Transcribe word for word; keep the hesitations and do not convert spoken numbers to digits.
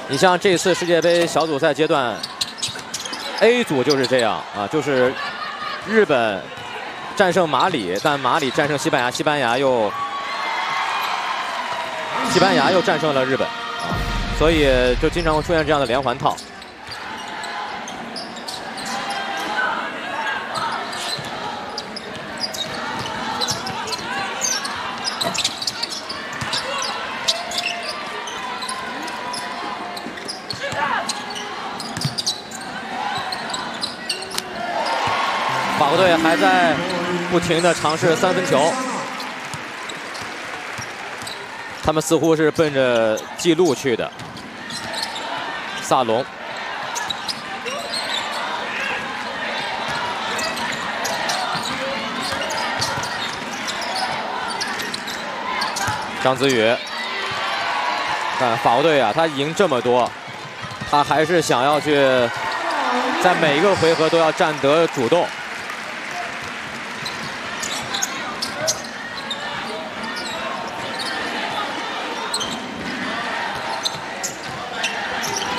你像这次世界杯小组赛阶段 ，A 组就是这样啊，就是日本战胜马里，但马里战胜西班牙，西班牙又西班牙又战胜了日本啊，所以就经常会出现这样的连环套。 法国队还在不停地尝试三分球，他们似乎是奔着纪录去的。萨隆，张子宇，看法国队啊，他赢这么多，他还是想要去在每一个回合都要占得主动。